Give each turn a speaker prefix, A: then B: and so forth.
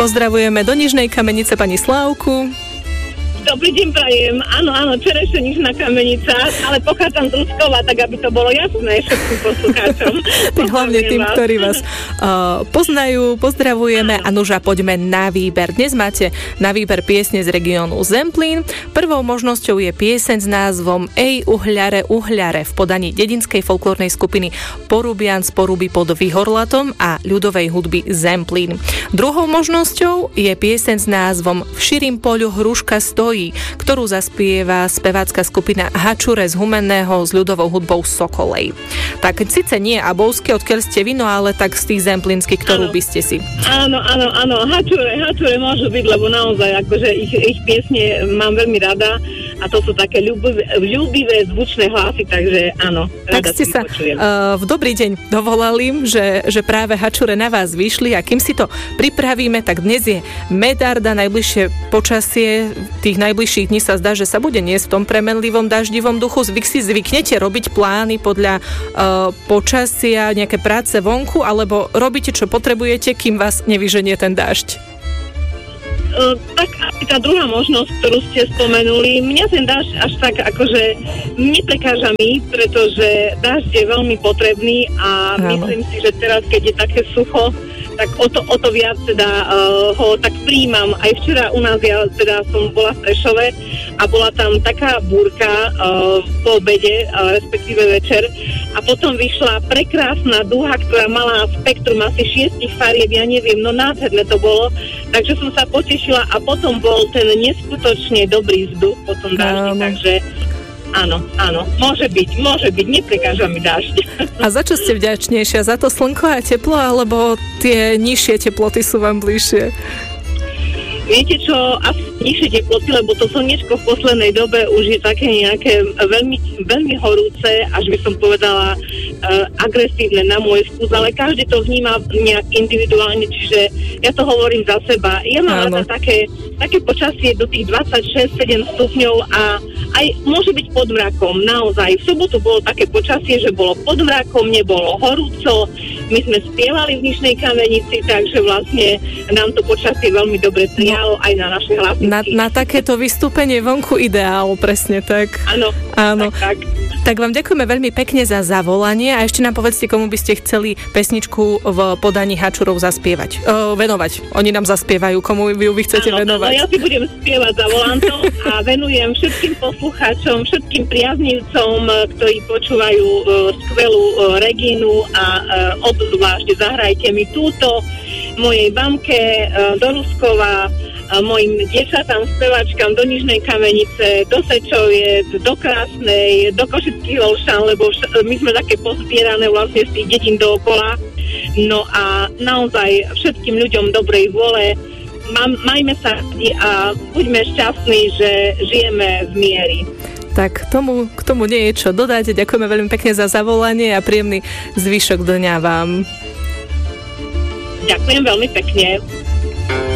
A: Pozdravujeme do Nižnej Kamenice pani Slávku.
B: Dobrý deň prajem. Áno, Čerešťa Nižná Kamenica, ale pochádzam z Ruskova, tak aby to bolo jasné všetkým poslucháčom.
A: Tak hlavne tým, ktorí vás poznajú, pozdravujeme a nuža, poďme na výber. Dnes máte na výber piesne z regiónu Zemplín. Prvou možnosťou je pieseň s názvom Ej uhľare, uhľare v podaní dedinskej folklórnej skupiny Porubian z Poruby pod Vyhorlatom a ľudovej hudby Zemplín. Druhou možnosťou je pieseň s názvom V širým poľu hruška stojí, ktorú zaspieva spevácka skupina Hačure z Humenného s ľudovou hudbou Sokolej. Tak síce nie abovské, odkiaľ ste vy, no ale tak z tých zemplínskych, ktorú by ste si.
B: Áno, Hačure môžu byť, lebo naozaj akože ich piesne mám veľmi rada a to sú také ľúbivé zvučné hlasy, takže áno, rada
A: tak ste sa v dobrý deň dovolali, že práve Hačure na vás vyšli a kým si to pripravíme, tak dnes je Medarda, najbližšie počasie tých najbližších dní sa zdá, že sa bude niesť v tom premenlivom daždivom duchu. Vy si zvyknete robiť plány podľa počasia, nejaké práce vonku, alebo robíte, čo potrebujete, kým vás nevyženie ten dážď?
B: Tak tá druhá možnosť, ktorú ste spomenuli, mňa ten dážď až tak akože neprekáža mi, pretože dážď je veľmi potrebný a myslím si, že teraz, keď je také sucho, tak o to viac teda ho tak prijímam. Aj včera u nás ja teda som bola v Prešove a bola tam taká búrka po obede, respektíve večer a potom vyšla prekrásna dúha, ktorá mala spektrum asi 6 farieb, ja neviem, no nádherné to bolo, takže som sa potešila a potom bol ten neskutočne dobrý vzduch po tom dáždi, takže áno, môže byť, neprekáža mi dážď.
A: A za čo ste vďačnejšia? Za to slnko a teplo, alebo tie nižšie teploty sú vám bližšie?
B: Viete čo, asi nižšie teploty, lebo to slnečko v poslednej dobe už je také nejaké veľmi, veľmi horúce, až by som povedala agresívne na môj vkus, ale každý to vníma nejak individuálne, čiže ja to hovorím za seba. Ja mám rada také počasie do tých 26-7 stupňov a aj môže byť pod mrakom, naozaj. V sobotu bolo také počasie, že bolo pod mrakom, nebolo horúco, my sme spievali v Nižnej Kamenici, takže vlastne nám to počasie veľmi dobre prijalo aj na naše hlasy.
A: Na takéto vystúpenie vonku ideál, presne tak.
B: Áno. Tak.
A: Tak vám ďakujeme veľmi pekne za zavolanie a ešte nám povedzte, komu by ste chceli pesničku v podaní Hačurov zaspievať. Venovať. Oni nám zaspievajú, komu vy chcete venovať.
B: No ja si budem spievať za volantom a venujem všetkým poslucháčom, všetkým priaznivcom, ktorí počúvajú skvelú Regínu a obzvlášť zahrajte mi túto mojej mamke do Ruskova, mojim dievčatám, spevačkám do Nižnej Kamenice, do Sečoviec, do Krásnej, do Košických Olšan, lebo my sme také pozbierané vlastne z tých dedín dookola. No a naozaj všetkým ľuďom dobrej vôle, majme sa a buďme šťastní, že žijeme v mieri.
A: Tak k tomu nie je čo dodať. Ďakujeme veľmi pekne za zavolanie a príjemný zvyšok dňa vám.
B: Ďakujem veľmi pekne.